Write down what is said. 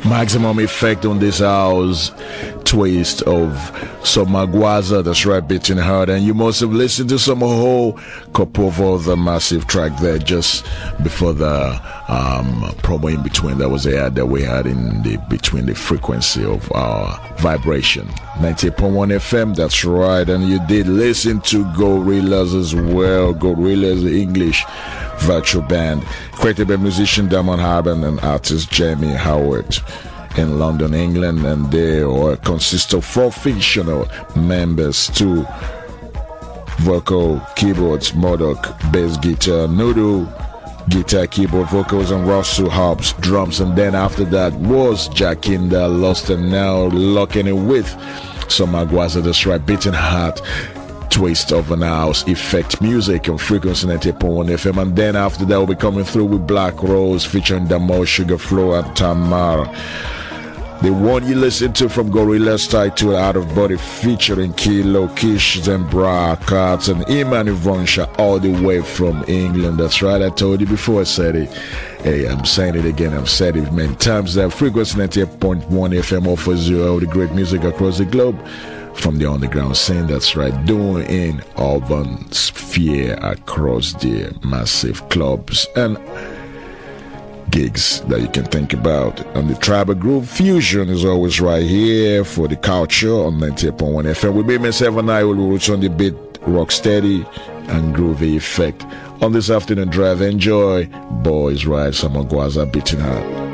Maximum effect on this house twist of some Magwaza, that's right, Beating Heart. And you must have listened to some whole couple of other massive track there just before the promo in between that was aired that we had in the between the frequency of our vibration. 98.1 FM, that's right. And you did listen to Gorillaz as well. Gorillaz, the English virtual band created by musician Damon Harben and artist Jamie Howard in London, England, and they consist of 4 fictional members: 2 vocal, keyboards, Murdoch, bass guitar, Nudu, guitar, keyboard, vocals, and Russell Hobbs, drums. And then after that was Jacinda Lost, and now locking it with some Magwaza, that's right, Beating Heart twist of an house effect music on frequency 98.1 FM. And then after that we'll be coming through with Black Rose featuring Damo, Sugar Flow, and Tamar. The one you listen to from Gorillaz titled Out of Body featuring Kilo, Kish, Zembra, Katz, and Iman Ivonsha all the way from England. That's right, I told you before I said it. Hey, I'm saying it again, I've said it many times. That frequency 98.1 FM offers you all the great music across the globe from the underground scene, that's right, doing in urban sphere across the massive clubs and gigs that you can think about. And the Tribal Groove Fusion is always right here for the culture on 98.1 FM. With me, myself, and I will reach on the beat, rock steady and groovy effect on this afternoon drive. Enjoy Boys Ride, some Magwaza Beating Heart.